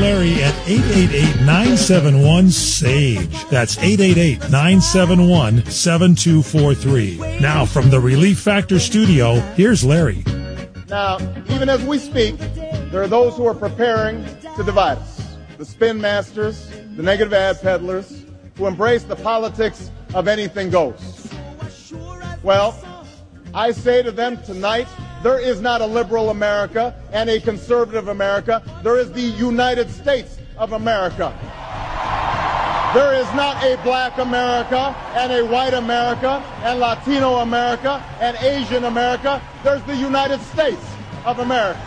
Larry at 888-971-SAGE. That's 888-971-7243. Now, from the Relief Factor studio, here's Larry. Now, even as we speak, there are those who are preparing to divide us. The spin masters, the negative ad peddlers, who embrace the politics of anything goes. Well, I say to them tonight, there is not a liberal America and a conservative America. There is the United States of America. There is not a black America and a white America and Latino America and Asian America. There's the United States of America.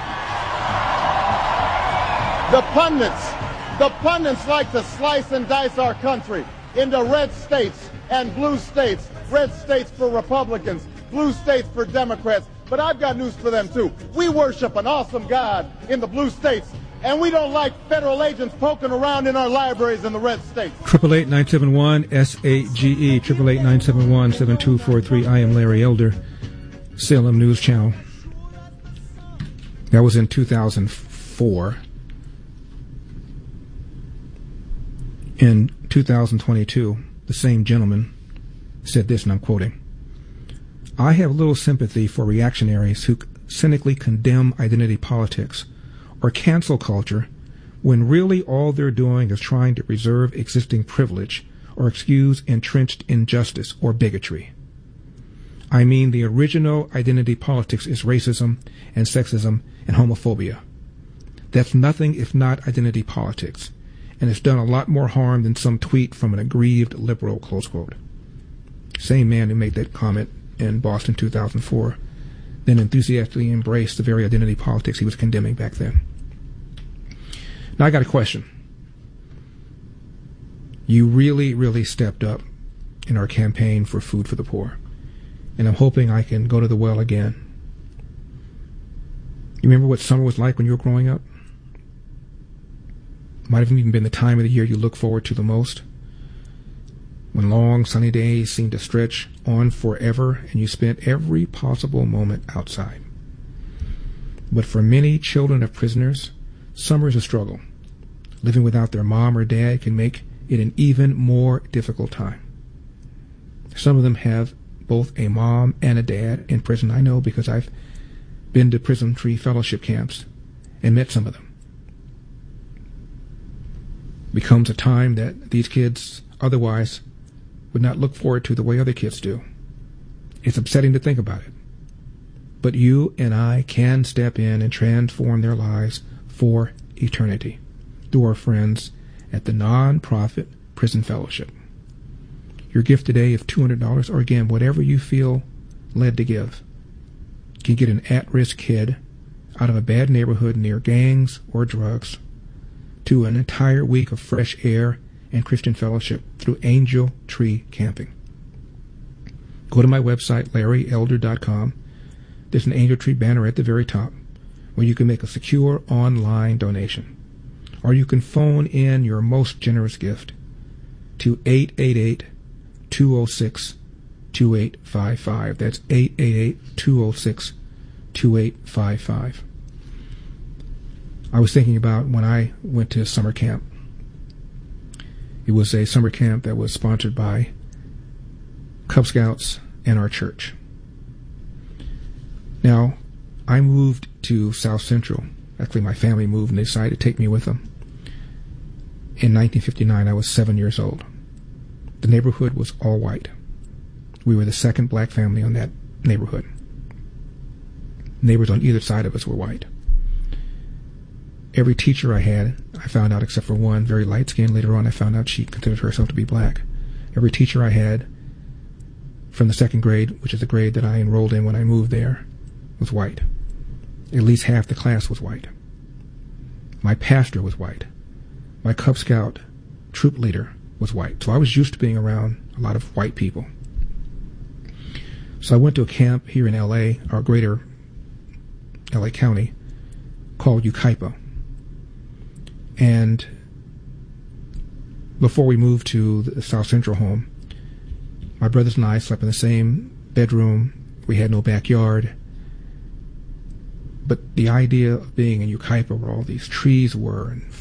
The pundits like to slice and dice our country into red states and blue states. Red states for Republicans, blue states for Democrats. But I've got news for them, too. We worship an awesome God in the blue states, and we don't like federal agents poking around in our libraries in the red states. 888-971-SAGE, 888-971-7243. I am Larry Elder, Salem News Channel. That was in 2004. In 2022, the same gentleman said this, and I'm quoting, "I have little sympathy for reactionaries who cynically condemn identity politics or cancel culture when really all they're doing is trying to preserve existing privilege or excuse entrenched injustice or bigotry. I mean, the original identity politics is racism and sexism and homophobia. That's nothing if not identity politics, and it's done a lot more harm than some tweet from an aggrieved liberal," close quote. Same man who made that comment in Boston 2004 then enthusiastically embraced the very identity politics he was condemning back then. Now I got a question. You really, really stepped up in our campaign for food for the poor, and I'm hoping I can go to the well again. You remember what summer was like when you were growing up? Might have even been the time of the year you look forward to the most, when long sunny days seemed to stretch on forever and you spent every possible moment outside. But for many children of prisoners, summer is a struggle. Living without their mom or dad can make it an even more difficult time. Some of them have both a mom and a dad in prison. I know because I've been to Prison Tree Fellowship camps and met some of them. Becomes a time that these kids otherwise would not look forward to the way other kids do. It's upsetting to think about it. But you and I can step in and transform their lives for eternity through our friends at the non-profit Prison Fellowship. Your gift today of $200, or again, whatever you feel led to give, can get an at-risk kid out of a bad neighborhood near gangs or drugs to an entire week of fresh air and Christian fellowship through Angel Tree Camping. Go to my website, LarryElder.com. There's an Angel Tree banner at the very top where you can make a secure online donation. Or you can phone in your most generous gift to 888-206-2855. That's 888-206-2855. I was thinking about when I went to summer camp. It was a summer camp that was sponsored by Cub Scouts and our church. Now, I moved to South Central. Actually, my family moved and they decided to take me with them. In 1959, I was 7 years old. The neighborhood was all white. We were the second black family on that neighborhood. Neighbors on either side of us were white. Every teacher I had, I found out except for one, very light-skinned. Later on, I found out she considered herself to be black. Every teacher I had from the second grade, which is the grade that I enrolled in when I moved there, was white. At least half the class was white. My pastor was white. My Cub Scout troop leader was white. So I was used to being around a lot of white people. So I went to a camp here in L.A., or greater L.A. County, called Yucaipa. And before we moved to the South Central home, my brothers and I slept in the same bedroom. We had no backyard. But the idea of being in Yucaipa, where all these trees were and